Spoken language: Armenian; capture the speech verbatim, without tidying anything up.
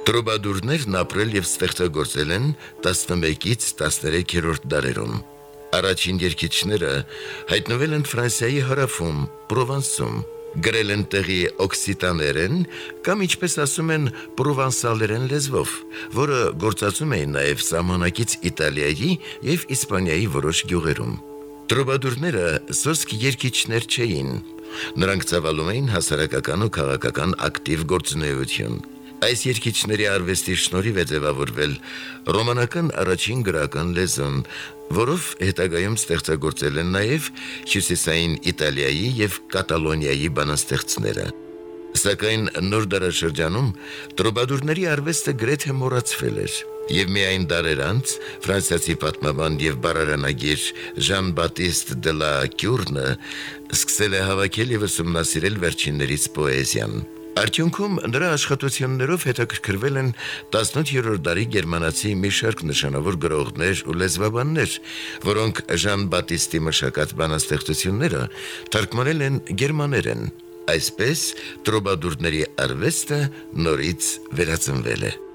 Տրոբադուրներն ապրել և ստեղծագործել են տասնմեկից տասներեքերորդ դարերում։ Առաջին երգիչները հայտնվել են Ֆրանսիայի հարավում, Պրովանսում, գրել են տեղի օքսիտաներեն կամ, ինչպես ասում են, պրովանսալերեն լեզվով, որը գործածում էին նաև սահմանակից Իտալիայի և Իսպանիայի որոշ գյուղերում։ Տրոբադուրները սոսկ երգիչներ չէին, նրանք ծավալում էին հասարակական ու քաղաքական ակտիվ գործունեություն։ Այս երգիչների արվեստի շնորհիվ է ձևավորվել ռոմանական առաջին գրական լեզուն, որով հետագայում ստեղծագործել են նաև հյուսիսային Իտալիայի և Կատալոնիայի բանաստեղծները։ Սակայն նոր դարաշրջանում տրոբադուրների արվեստը գրեթե մոռացվել էր, և միայն դարեր անց ֆրանսիացի պատմաբան և բառարանագիր Ժան-Բատիստ դե լա Կյուրնը սկսել է հավաքել և ուսումնասիրել վերջիններից պոեզիան։ Արդյունքում նրա աշխատություններով հետաքրքրվել են տասնութերորդ դարի գերմանացի մի շարք նշանավոր գրողներ ու լեզվաբաններ, որոնք Ժան-Բատիստի մշակած բանաստեղծությունները թարգմանել են գերմաներեն։ Այսպես տրոբադուրների արվեստը նորից վերածնվել է։